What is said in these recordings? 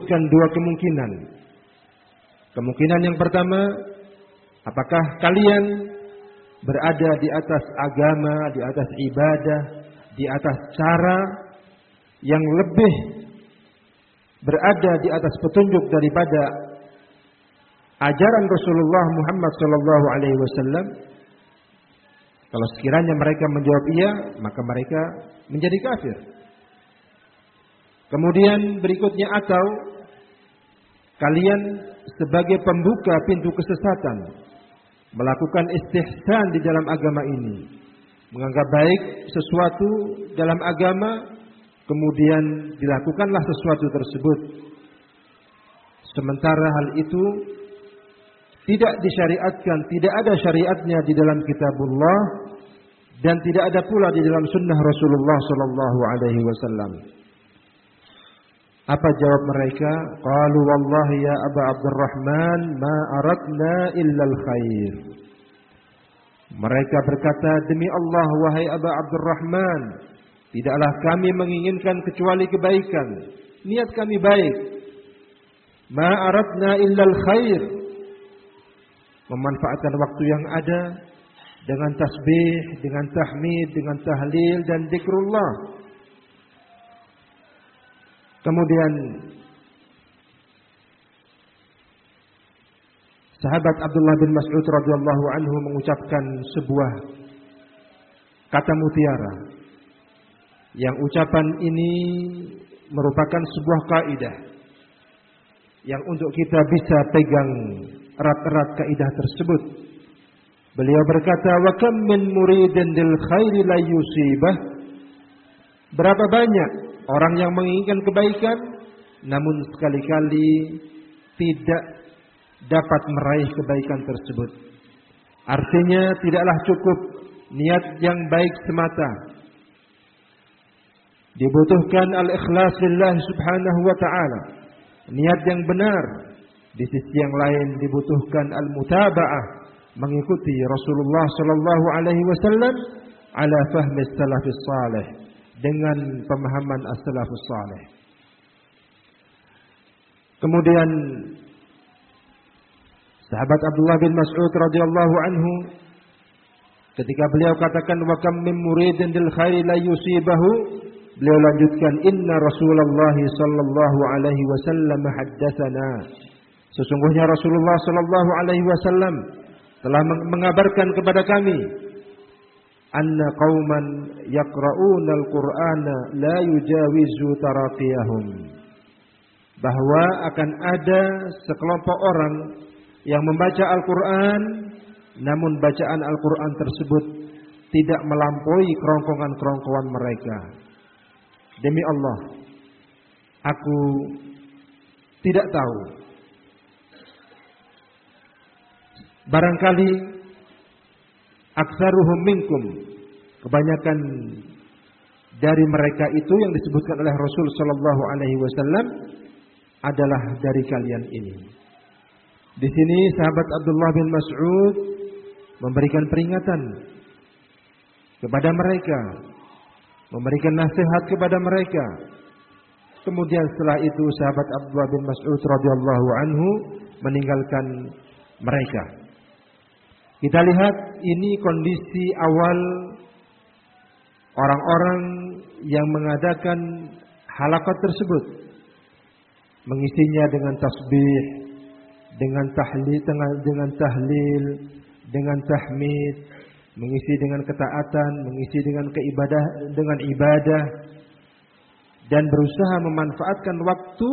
dua kemungkinan. Kemungkinan yang pertama, apakah kalian berada di atas agama, di atas ibadah, di atas cara yang lebih berada di atas petunjuk daripada ajaran Rasulullah Muhammad sallallahu alaihi wasallam? Kalau sekiranya mereka menjawab iya, maka mereka menjadi kafir. Kemudian berikutnya, atau kalian sebagai pembuka pintu kesesatan melakukan istihsan di dalam agama ini, menganggap baik sesuatu dalam agama, kemudian dilakukanlah sesuatu tersebut, sementara hal itu tidak disyariatkan, tidak ada syariatnya di dalam kitabullah dan tidak ada pula di dalam sunnah Rasulullah sallallahu alaihi wasallam. Apa jawab mereka? Qalu wallahi ya Aba Abdurrahman ma aradna illa al-khair. Mereka berkata, demi Allah wahai Aba Abdurrahman, tidaklah kami menginginkan kecuali kebaikan. Niat kami baik. Ma aradna illa al-khair. Memanfaatkan waktu yang ada dengan tasbih, dengan tahmid, dengan tahlil dan zikrullah. Kemudian sahabat Abdullah bin Mas'ud radhiyallahu anhu mengucapkan sebuah kata mutiara, yang ucapan ini merupakan sebuah kaidah yang untuk kita bisa pegang erat-erat kaidah tersebut. Beliau berkata, wa kam min muridin lil khairi la yusibah. Berapa banyak orang yang menginginkan kebaikan namun sekali-kali tidak dapat meraih kebaikan tersebut. Artinya tidaklah cukup niat yang baik semata. Dibutuhkan al-ikhlas lillah subhanahu wa ta'ala, niat yang benar. Di sisi yang lain dibutuhkan al-mutaba'ah, mengikuti Rasulullah sallallahu alaihi wasallam ala fahmi salafis salih, dengan pemahaman as-salafus salih. Kemudian sahabat Abdullah bin Mas'ud radhiyallahu anhu ketika beliau katakan wa kam min muridin lil khairi la yusibahu, beliau lanjutkan inna Rasulullah sallallahu alaihi wasallam haddatsana. Sesungguhnya Rasulullah sallallahu alaihi wasallam telah mengabarkan kepada kami, anna qauman yaqra'una al-Qur'ana la yujawizu taraqiyahum, bahwa akan ada sekelompok orang yang membaca Al-Qur'an namun bacaan Al-Qur'an tersebut tidak melampaui kerongkongan-kerongkongan mereka. Demi Allah, aku tidak tahu, barangkali aksaruhum minkum, kebanyakan dari mereka itu yang disebutkan oleh Rasul sallallahu alaihi wasallam adalah dari kalian ini. Di sini sahabat Abdullah bin Mas'ud memberikan peringatan kepada mereka, memberikan nasihat kepada mereka. Kemudian setelah itu sahabat Abdullah bin Mas'ud radhiyallahu anhu meninggalkan mereka. Kita lihat ini kondisi awal orang-orang yang mengadakan halaqat tersebut, mengisinya dengan tasbih, dengan tahlil, dengan tahmid, mengisi dengan ketaatan, mengisi dengan ibadah, dan berusaha memanfaatkan waktu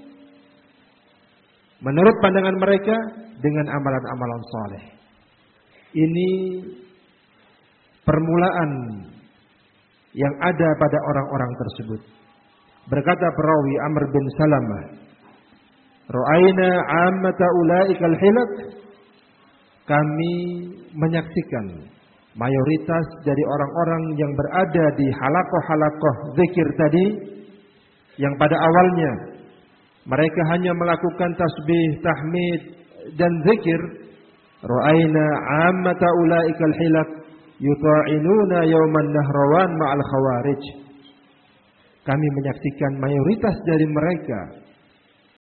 menurut pandangan mereka dengan amalan-amalan saleh. Ini permulaan yang ada pada orang-orang tersebut. Berkata perawi Amr bin Salamah, ra'ayna 'ammata ulaikal hilak, kami menyaksikan mayoritas dari orang-orang yang berada di halaqah-halaqah zikir tadi, yang pada awalnya mereka hanya melakukan tasbih, tahmid dan zikir. Ra'ayna 'ammata ulaikal hilak yuta'inuna yawman nahrawan ma'al khawarij. Kami menyaksikan mayoritas dari mereka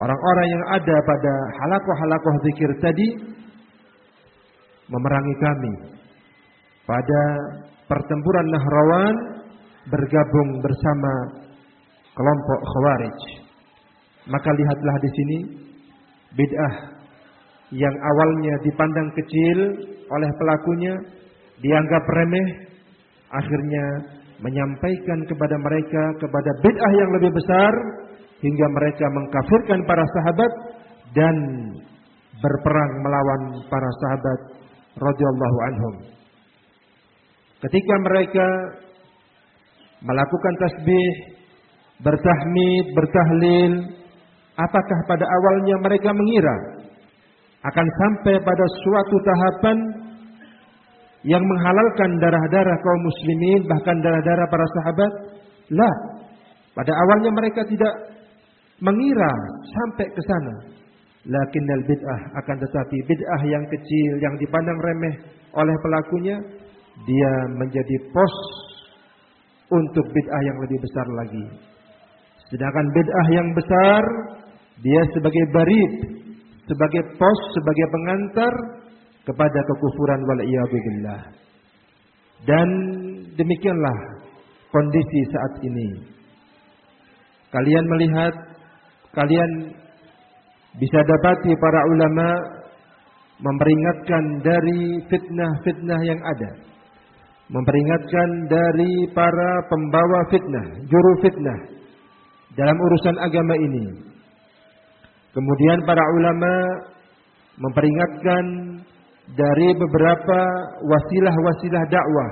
orang-orang yang ada pada halakoh-halakoh zikir tadi memerangi kami pada pertempuran Nahrawan, bergabung bersama kelompok Khawarij. Maka lihatlah di sini bid'ah yang awalnya dipandang kecil oleh pelakunya, dianggap remeh, akhirnya menyampaikan kepada mereka kepada bid'ah yang lebih besar hingga mereka mengkafirkan para sahabat dan berperang melawan para sahabat radhiyallahu anhum. Ketika mereka melakukan tasbih, bertahmid, bertahlil, apakah pada awalnya mereka mengira akan sampai pada suatu tahapan yang menghalalkan darah-darah kaum muslimin, bahkan darah-darah para sahabat? La. Pada awalnya mereka tidak mengira sampai ke sana. Lakinnal bid'ah, akan tetapi bid'ah yang kecil yang dipandang remeh oleh pelakunya, dia menjadi pos untuk bid'ah yang lebih besar lagi. Sedangkan bid'ah yang besar, dia sebagai barid, sebagai pos, sebagai pengantar kepada kekufuran wal'iyadu billah. Dan demikianlah kondisi saat ini. Kalian melihat, kalian bisa dapati para ulama memperingatkan dari fitnah-fitnah yang ada, memperingatkan dari para pembawa fitnah, juru fitnah dalam urusan agama ini. Kemudian para ulama memperingatkan dari beberapa wasilah-wasilah dakwah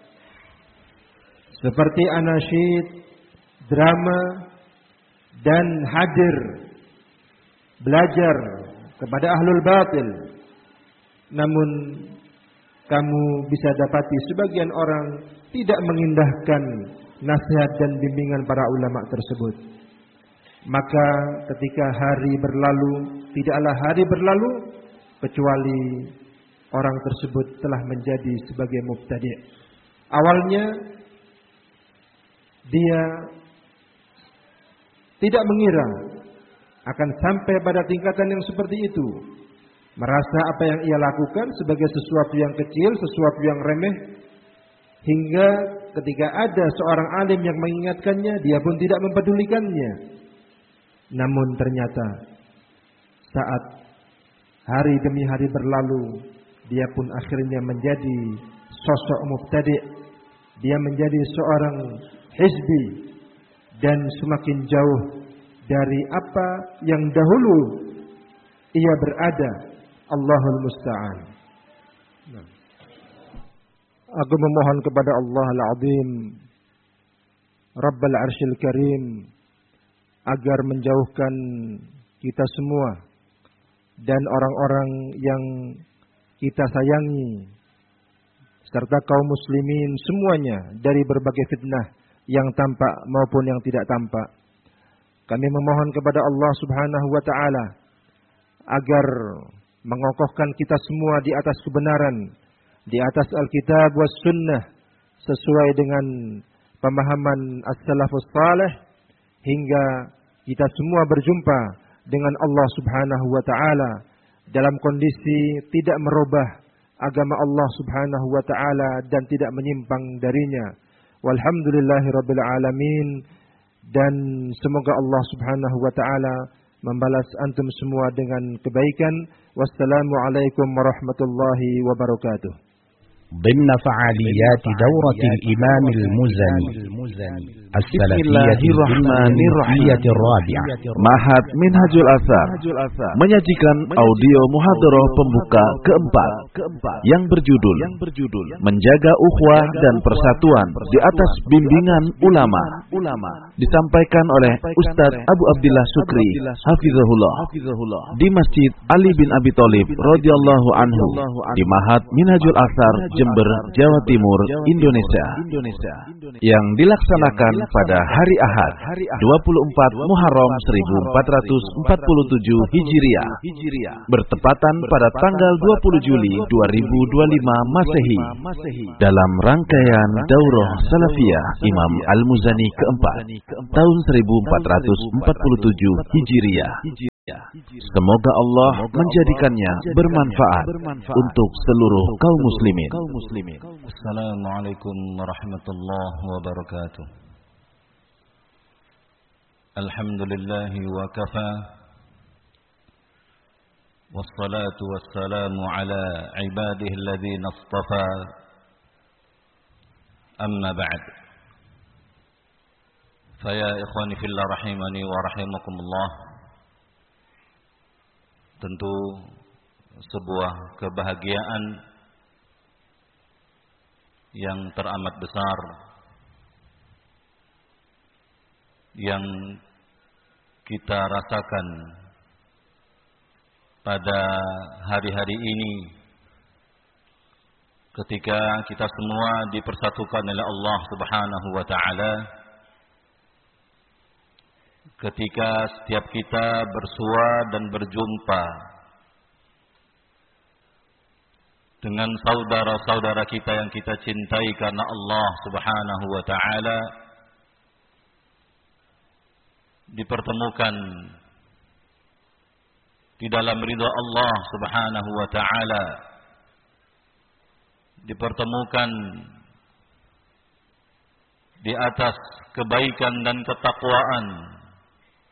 seperti anasyid, drama, dan hadir belajar kepada ahlul batil. Namun kamu bisa dapati sebagian orang tidak mengindahkan nasihat dan bimbingan para ulama tersebut. Maka ketika hari berlalu, tidaklah hari berlalu kecuali orang tersebut telah menjadi sebagai mubtadi'. Awalnya dia tidak mengira akan sampai pada tingkatan yang seperti itu, merasa apa yang ia lakukan sebagai sesuatu yang kecil, sesuatu yang remeh, hingga ketika ada seorang alim yang mengingatkannya, dia pun tidak mempedulikannya. Namun ternyata saat hari demi hari berlalu, dia pun akhirnya menjadi sosok mubtadi'. Dia menjadi seorang hizbi dan semakin jauh dari apa yang dahulu ia berada. Allahul musta'an. Aku memohon kepada Allah Al-Azim, Rabbul Arsyil Karim, agar menjauhkan kita semua dan orang-orang yang kita sayangi serta kaum muslimin semuanya dari berbagai fitnah yang tampak maupun yang tidak tampak. Kami memohon kepada Allah Subhanahu wa taala agar mengokohkan kita semua di atas kebenaran, di atas Alkitab was sunnah, sesuai dengan pemahaman as-salafus salih, hingga kita semua berjumpa dengan Allah Subhanahu wa taala dalam kondisi tidak merubah agama Allah Subhanahu wa taala dan tidak menyimpang darinya. Walhamdulillahirabbil alamin, dan semoga Allah Subhanahu wa taala membalas antum semua dengan kebaikan. Wassalamualaikum warahmatullahi wabarakatuh. ضمن فعاليات دورة الإمام المزني السلفية الرحية الرابعة Ma'had Minhajul Athar menyajikan audio muhadharah pembuka keempat yang berjudul Menjaga Ukhuwah dan Persatuan di atas Bimbingan Ulama, disampaikan oleh Ustaz Abu Abdillah Sukri hafizahullah di Masjid Ali bin Abi Thalib radhiyallahu anhu di Ma'had Minhajul Athar, Jember, Jawa Timur, Indonesia, yang dilaksanakan pada hari Ahad 24 Muharram 1447 Hijriah, bertepatan pada tanggal 20 Juli 2025 Masehi, dalam rangkaian Daurah Salafiyah Imam Al-Muzani keempat tahun 1447 Hijriah. Semoga Allah menjadikannya bermanfaat untuk seluruh kaum muslimin. Assalamualaikum warahmatullahi wabarakatuh. Alhamdulillah wa kafa. Wassalatu wassalamu ala ibadihi alladhina istafa. Amma ba'd. Faya ikhwani fillah rahimani wa rahimakumullah. Tentu sebuah kebahagiaan yang teramat besar yang kita rasakan pada hari-hari ini ketika kita semua dipersatukan oleh Allah Subhanahu wa taala, ketika setiap kita bersua dan berjumpa dengan saudara-saudara kita yang kita cintai karena Allah Subhanahu wa taala, dipertemukan di dalam ridha Allah Subhanahu wa taala, dipertemukan di atas kebaikan dan ketakwaan,